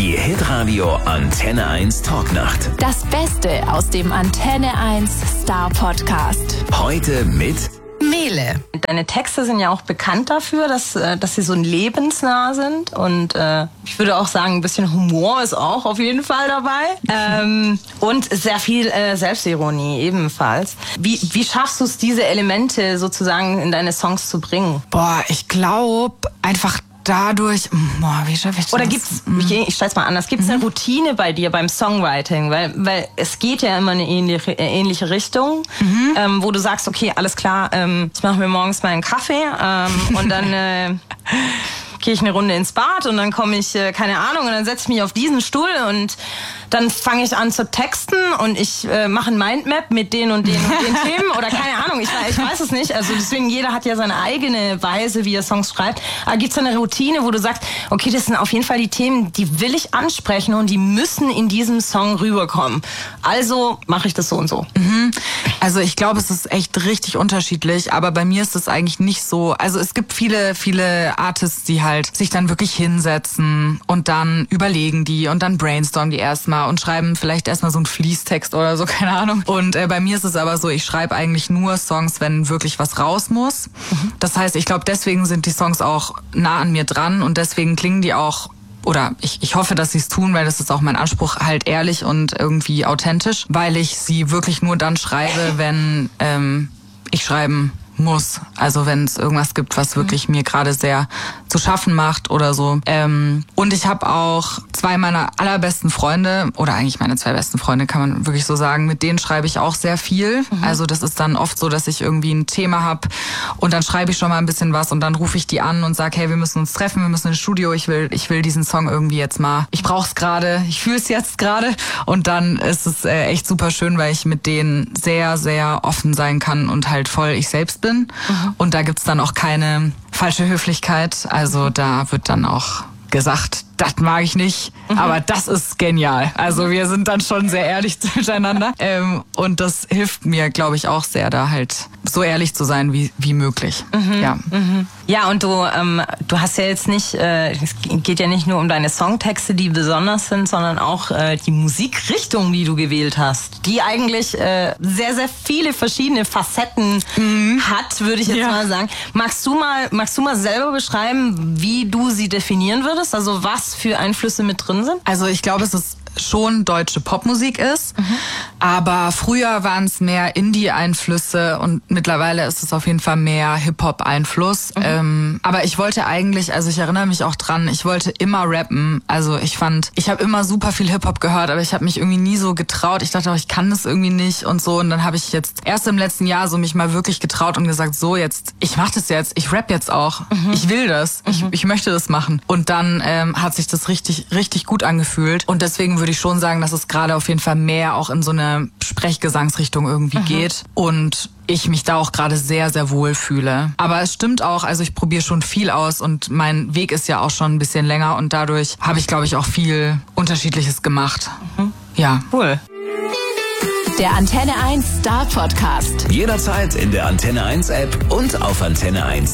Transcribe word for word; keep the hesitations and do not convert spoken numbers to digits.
Die Hitradio Antenne eins Talknacht. Das Beste aus dem Antenne eins Star Podcast. Heute mit Mele. Deine Texte sind ja auch bekannt dafür, dass, dass sie so lebensnah sind. Und äh, ich würde auch sagen, ein bisschen Humor ist auch auf jeden Fall dabei. Ähm, und sehr viel äh, Selbstironie ebenfalls. Wie, wie schaffst du es, diese Elemente sozusagen in deine Songs zu bringen? Boah, ich glaube einfach dadurch, boah, wie schaffe ich das? Oder gibt's, ich, ich stelle es mal anders, gibt's eine Routine bei dir beim Songwriting? Weil, weil es geht ja immer in eine ähnliche, ähnliche Richtung, mhm. ähm, wo du sagst, okay, alles klar, ähm, ich mache mir morgens mal einen Kaffee ähm, und dann äh, gehe ich eine Runde ins Bad und dann komme ich, äh, keine Ahnung, und dann setze ich mich auf diesen Stuhl und dann fange ich an zu texten und ich äh, mache ein Mindmap mit den und den und den Themen oder keine Ahnung, ich, ich weiß es nicht. Also deswegen, jeder hat ja seine eigene Weise, wie er Songs schreibt. Aber gibt es eine Routine, wo du sagst, okay, das sind auf jeden Fall die Themen, die will ich ansprechen und die müssen in diesem Song rüberkommen. Also mache ich das so und so. Mhm. Also ich glaube, es ist echt richtig unterschiedlich, aber bei mir ist es eigentlich nicht so. Also es gibt viele, viele Artists, die halt sich dann wirklich hinsetzen und dann überlegen die und dann brainstormen die erstmal und schreiben vielleicht erstmal so einen Fließtext oder so, keine Ahnung. Und äh, bei mir ist es aber so, ich schreibe eigentlich nur Songs, wenn wirklich was raus muss. Mhm. Das heißt, ich glaube, deswegen sind die Songs auch nah an mir dran und deswegen klingen die auch, oder ich, ich hoffe, dass sie es tun, weil das ist auch mein Anspruch, halt ehrlich und irgendwie authentisch, weil ich sie wirklich nur dann schreibe, wenn ähm, ich schreiben muss. Also wenn es irgendwas gibt, was wirklich mir gerade sehr zu schaffen macht oder so. Ähm, und ich habe auch zwei meiner allerbesten Freunde, oder eigentlich meine zwei besten Freunde, kann man wirklich so sagen, mit denen schreibe ich auch sehr viel. Mhm. Also das ist dann oft so, dass ich irgendwie ein Thema habe und dann schreibe ich schon mal ein bisschen was und dann rufe ich die an und sage, hey, wir müssen uns treffen, wir müssen ins Studio, ich will ich will diesen Song irgendwie jetzt mal, ich brauche es gerade, ich fühle es jetzt gerade. Und dann ist es äh, echt super schön, weil ich mit denen sehr, sehr offen sein kann und halt voll ich selbst bin. bin. Mhm. Und da gibt's dann auch keine falsche Höflichkeit. Also da wird dann auch gesagt, das mag ich nicht, mhm. aber das ist genial. Also wir sind dann schon sehr ehrlich miteinander. Ähm, und das hilft mir, glaube ich, auch sehr, da halt so ehrlich zu sein wie, wie möglich. Mhm. Ja. Mhm. Ja, und du, ähm, du hast ja jetzt nicht, äh, es geht ja nicht nur um deine Songtexte, die besonders sind, sondern auch äh, die Musikrichtung, die du gewählt hast, die eigentlich äh, sehr, sehr viele verschiedene Facetten mhm. hat, würde ich jetzt ja. mal sagen. Magst du mal, magst du mal selber beschreiben, wie du sie definieren würdest? Also was für Einflüsse mit drin sind? Also ich glaube, es ist schon deutsche Popmusik ist, mhm. aber früher waren es mehr Indie-Einflüsse und mittlerweile ist es auf jeden Fall mehr Hip-Hop-Einfluss. Mhm. Ähm, aber ich wollte eigentlich, also ich erinnere mich auch dran, ich wollte immer rappen. Also ich fand, ich habe immer super viel Hip-Hop gehört, aber ich habe mich irgendwie nie so getraut. Ich dachte auch, ich kann das irgendwie nicht und so. Und dann habe ich jetzt erst im letzten Jahr so mich mal wirklich getraut und gesagt, so jetzt, ich mache das jetzt, ich rap jetzt auch. Mhm. Ich will das, mhm. ich, ich möchte das machen. Und dann ähm, hat sich das richtig, richtig gut angefühlt. Und deswegen würde ich schon sagen, dass es gerade auf jeden Fall mehr auch in so eine Sprechgesangsrichtung irgendwie mhm. geht und ich mich da auch gerade sehr, sehr wohl fühle. Aber es stimmt auch, also ich probiere schon viel aus und mein Weg ist ja auch schon ein bisschen länger und dadurch habe ich, glaube ich, auch viel Unterschiedliches gemacht. Mhm. Ja. Cool. Der Antenne eins Star Podcast. jederzeit in der Antenne eins App und auf antenne eins